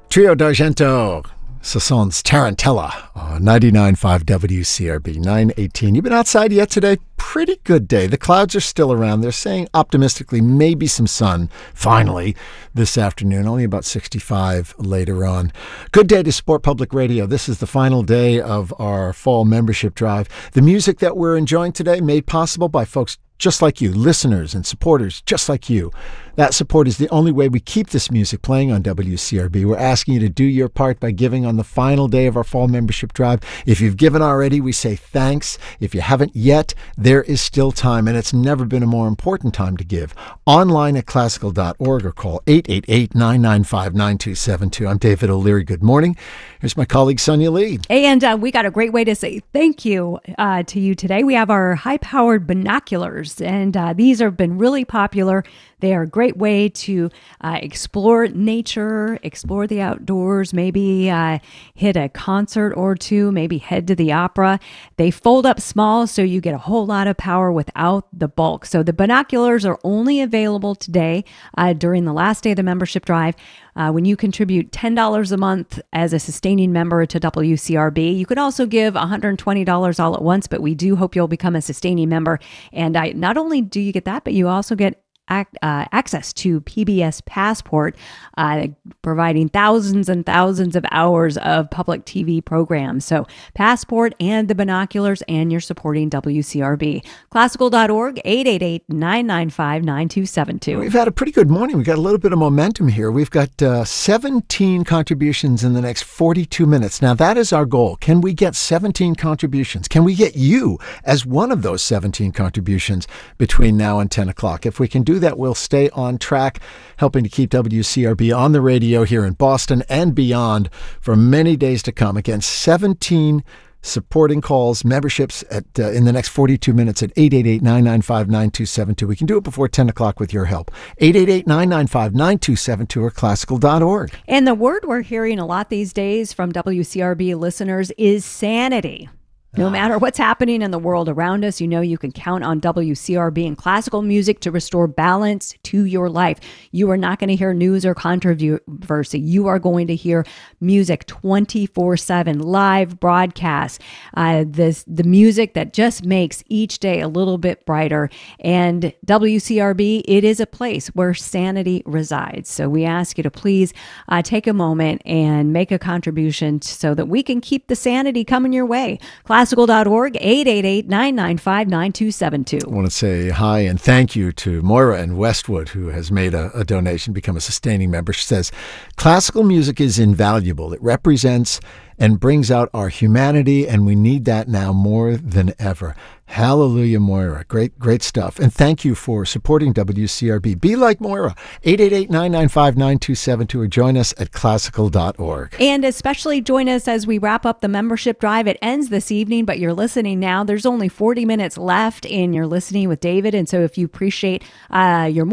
Trio d'Argento, Sasson's Tarantella, 99.5 WCRB, 9:18. You been outside yet today? Pretty good day. The clouds are still around. They're saying optimistically maybe some sun finally this afternoon, only about 65 later on. Good day to support public radio. This is the final day of our fall membership drive. The music that we're enjoying today made possible by folks just like you, listeners and supporters just like you. That support is the only way we keep this music playing on WCRB. We're asking you to do your part by giving on the final day of our fall membership drive. If you've given already, we say thanks. If you haven't yet, there is still time, and it's never been a more important time to give. Online at classical.org or call 888-995-9272. I'm David O'Leary. Good morning. Here's my colleague, Sonia Lee. And we got a great way to say thank you to you today. We have our high-powered binoculars, and these have been really popular. They are a great way to explore nature, explore the outdoors, maybe hit a concert or two, maybe head to the opera. They fold up small, so you get a whole lot of power without the bulk. So the binoculars are only available today during the last day of the membership drive. When you contribute $10 a month as a sustaining member to WCRB, you could also give $120 all at once, but we do hope you'll become a sustaining member. And not only do you get that, but you also get access to PBS Passport, providing thousands and thousands of hours of public TV programs. So Passport and the binoculars, and you're supporting WCRB. Classical.org, 888-995-9272. We've had a pretty good morning. We've got a little bit of momentum here. We've got 17 contributions in the next 42 minutes. Now, that is our goal. Can we get 17 contributions? Can we get you as one of those 17 contributions between now and 10 o'clock? If we can do that, we'll stay on track, helping to keep WCRB on the radio here in Boston and beyond for many days to come. Again, 17 supporting calls, memberships in the next 42 minutes at 888-995-9272. We can do it before 10 o'clock with your help. 888-995-9272 or classical.org. And the word we're hearing a lot these days from WCRB listeners is sanity. No matter what's happening in the world around us, you know you can count on WCRB and classical music to restore balance to your life. You are not going to hear news or controversy. You are going to hear music 24/7, live broadcasts, the music that just makes each day a little bit brighter. And WCRB, it is a place where sanity resides. So we ask you to please take a moment and make a contribution so that we can keep the sanity coming your way. Classical.org, 888-995-9272. I want to say hi and thank you to Moira in Westwood, who has made a donation, become a sustaining member. She says, classical music is invaluable. It represents and brings out our humanity, and we need that now more than ever. Hallelujah, Moira. Great stuff. And thank you for supporting WCRB. Be like Moira. 888-995-9272 or join us at classical.org. And especially join us as we wrap up the membership drive. It ends this evening, but you're listening now. There's only 40 minutes left, and you're listening with David. And so if you appreciate your